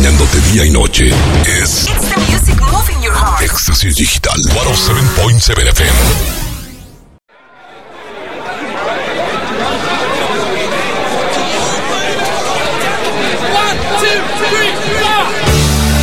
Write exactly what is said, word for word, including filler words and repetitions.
acompañándote día y noche. Es It's the music moving your heart. Éxtasis Digital ciento siete punto siete F M. One, two, three.